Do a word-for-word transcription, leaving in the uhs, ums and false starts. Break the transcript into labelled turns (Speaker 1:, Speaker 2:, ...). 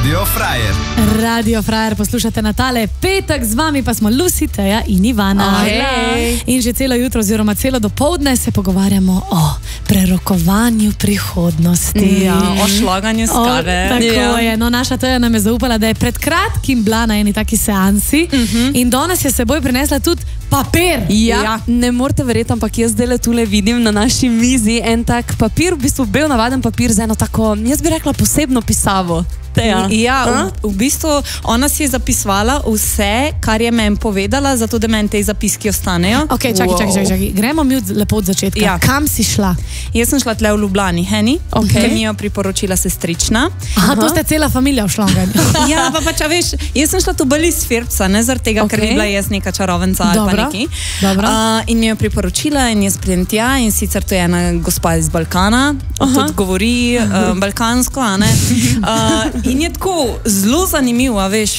Speaker 1: Radio Frajer.
Speaker 2: Radio Frajer poslušate na tale petek, z vami pa smo Lucy, Teja in Ivana.
Speaker 3: Okay.
Speaker 2: In že celo jutro oziroma celo dopoldne se pogovarjamo o prerokovanju prihodnosti.
Speaker 3: Ja, o šlaganju skave.
Speaker 2: Tako
Speaker 3: ja.
Speaker 2: je. No, naša Teja nam je zaupala, da je pred kratkim bila na eni taki seansi uh -huh. in danes je seboj prinesla tudi papir.
Speaker 3: Ja, ja, ne morete verjeti, ampak jaz zdaj tule vidim na naši mizi en tak papir, v bistvu bel navaden papir z eno tako, jaz bi rekla, posebno pisavo. Teja.
Speaker 4: Ja, v, v bistvu ona si je zapisovala vse, kar je meni povedala, zato da meni te zapiski ostanejo.
Speaker 2: Ok, čakaj,
Speaker 4: wow.
Speaker 2: čakaj, čakaj. Gremo mi od, lepo od začetka.
Speaker 4: Ja.
Speaker 2: Kam si šla?
Speaker 4: Jaz sem šla tle v Ljubljani, Heni,
Speaker 2: okay.
Speaker 4: ki mi jo priporočila sestrična.
Speaker 2: Aha, Aha. To ste cela familija v šlanganju.
Speaker 4: Ja, pa pač, veš, jaz sem šla tu bolj iz Firbca, ne zaradi tega, okay. ker bi bila jaz neka čarovenca ali
Speaker 2: Dobro.
Speaker 4: pa neki.
Speaker 2: Dobro.
Speaker 4: Uh, in mi jo priporočila in jaz pridem tja in sicer to je ena gospa iz Balkana, tudi govori uh, balkansko, a ne. Uh, in je tako zelo zanimivo, veš,